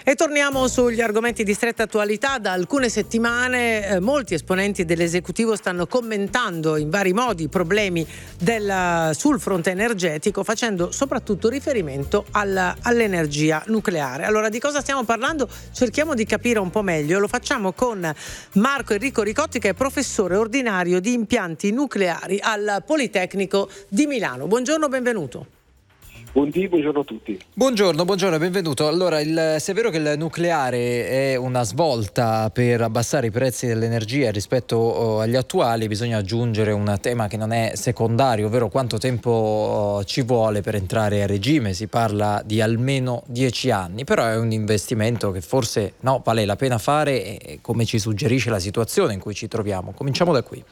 E torniamo sugli argomenti di stretta attualità. Da alcune settimane molti esponenti dell'esecutivo stanno commentando in vari modi i problemi sul fronte energetico, facendo soprattutto riferimento all'energia nucleare. Allora, di cosa stiamo parlando? Cerchiamo di capire un po' meglio. Lo facciamo con Marco Enrico Ricotti, che è professore ordinario di impianti nucleari al Politecnico di Milano. Buongiorno, benvenuto. Buongiorno a tutti. Buongiorno e benvenuto. Allora, se è vero che il nucleare è una svolta per abbassare i prezzi dell'energia rispetto agli attuali, bisogna aggiungere un tema che non è secondario, ovvero quanto tempo ci vuole per entrare a regime. Si parla di almeno 10 anni, però è un investimento che forse vale la pena fare, come ci suggerisce la situazione in cui ci troviamo. Cominciamo da qui.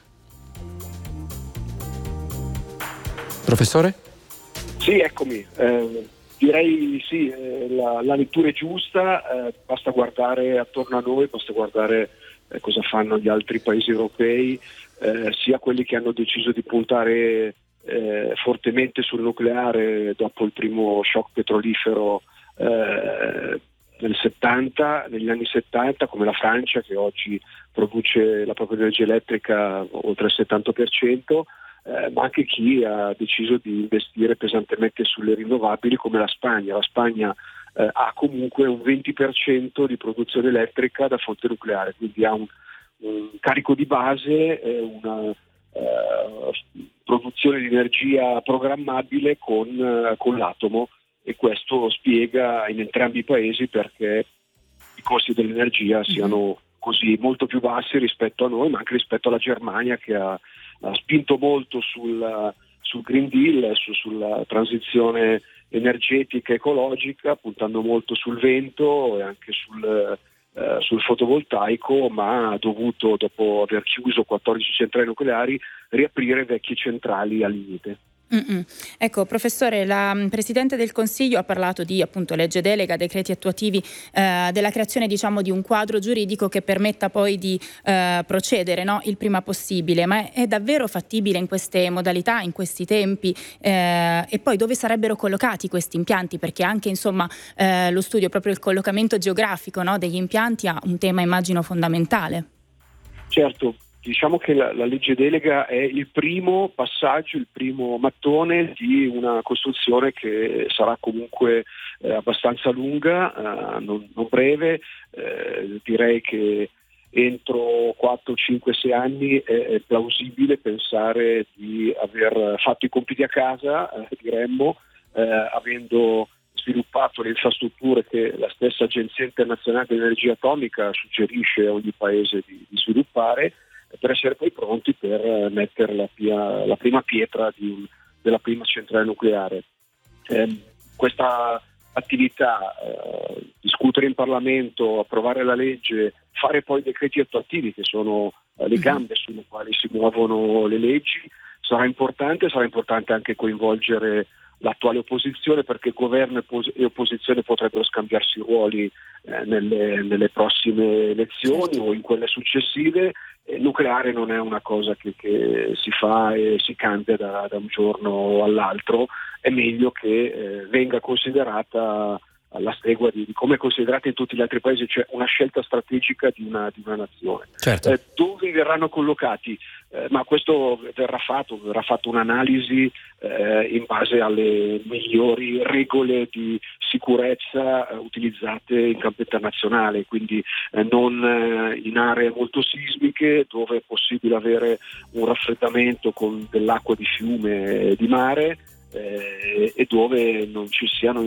Professore? Sì, eccomi. Direi sì, la lettura è giusta, basta guardare attorno a noi, basta guardare cosa fanno gli altri paesi europei, sia quelli che hanno deciso di puntare fortemente sul nucleare dopo il primo shock petrolifero negli anni 70, come la Francia, che oggi produce la propria energia elettrica oltre il 70%, ma anche chi ha deciso di investire pesantemente sulle rinnovabili, come la Spagna. La Spagna ha comunque un 20% di produzione elettrica da fonte nucleare, quindi ha un carico di base, una produzione di energia programmabile con l'atomo, e questo spiega in entrambi i paesi perché i costi dell'energia siano così molto più bassi rispetto a noi, ma anche rispetto alla Germania, che ha spinto molto sul Green Deal, sulla transizione energetica ecologica, puntando molto sul vento e anche sul fotovoltaico, ma ha dovuto, dopo aver chiuso 14 centrali nucleari, riaprire vecchie centrali al limite. Ecco, professore, la Presidente del Consiglio ha parlato di appunto legge delega, decreti attuativi, della creazione di un quadro giuridico che permetta poi di procedere il prima possibile, ma è davvero fattibile in queste modalità, in questi tempi? E poi dove sarebbero collocati questi impianti? Perché anche lo studio, proprio il collocamento geografico degli impianti, ha un tema, immagino, fondamentale. Certo. Diciamo che la legge delega è il primo passaggio, il primo mattone di una costruzione che sarà comunque abbastanza lunga, non breve. Direi che entro 4, 5, 6 anni è plausibile pensare di aver fatto i compiti a casa, diremmo, avendo sviluppato le infrastrutture che la stessa Agenzia Internazionale dell'Energia Atomica suggerisce a ogni paese di sviluppare, per essere poi pronti per mettere la prima pietra della prima centrale nucleare. Questa attività, discutere in Parlamento, approvare la legge, fare poi decreti attuativi, che sono le gambe sulle quali si muovono le leggi, sarà importante anche coinvolgere l'attuale opposizione, perché governo e opposizione potrebbero scambiarsi i ruoli nelle prossime elezioni o in quelle successive. Il nucleare non è una cosa che si fa e si cambia da un giorno all'altro, è meglio che venga considerata alla stregua di come è considerata in tutti gli altri paesi, cioè una scelta strategica di una nazione. Certo. Dove verranno collocati? Ma questo verrà fatto un'analisi in base alle migliori regole di sicurezza utilizzate in campo internazionale, quindi non in aree molto sismiche, dove è possibile avere un raffreddamento con dell'acqua di fiume e di mare, e dove non ci siano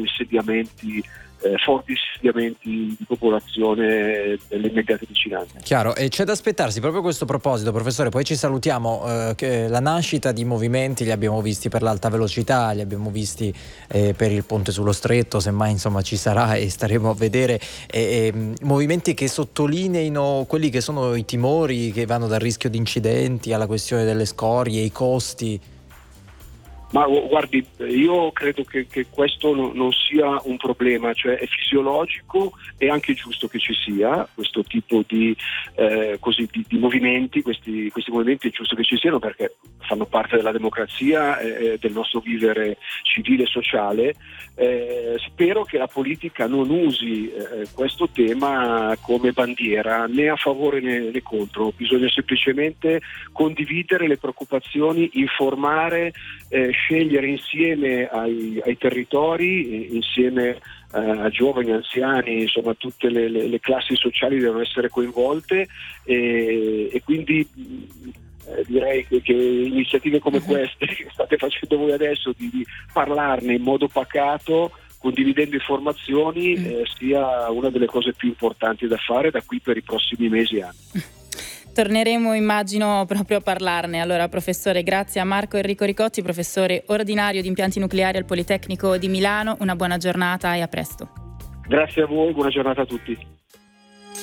forti insediamenti di popolazione delle immediate vicinanze. Chiaro, e c'è da aspettarsi proprio a questo proposito, professore, poi ci salutiamo, che la nascita di movimenti li abbiamo visti per l'alta velocità, li abbiamo visti per il ponte sullo stretto, semmai ci sarà, e staremo a vedere movimenti che sottolineino quelli che sono i timori che vanno dal rischio di incidenti alla questione delle scorie, i costi. Ma guardi, io credo che questo non sia un problema, cioè è fisiologico e anche giusto che ci sia questo tipo di movimenti, questi movimenti è giusto che ci siano perché fanno parte della democrazia e del nostro vivere civile e sociale. Spero che la politica non usi questo tema come bandiera né a favore né contro, bisogna semplicemente condividere le preoccupazioni, informare, scegliere insieme ai territori, insieme a giovani, anziani, insomma tutte le classi sociali devono essere coinvolte e quindi direi che iniziative come queste che state facendo voi adesso di parlarne in modo pacato, condividendo informazioni, sia una delle cose più importanti da fare da qui per i prossimi mesi e anni. Torneremo, immagino, proprio a parlarne. Allora, professore, grazie a Marco Enrico Ricotti, professore ordinario di impianti nucleari al Politecnico di Milano. Una buona giornata e a presto. Grazie a voi, buona giornata a tutti.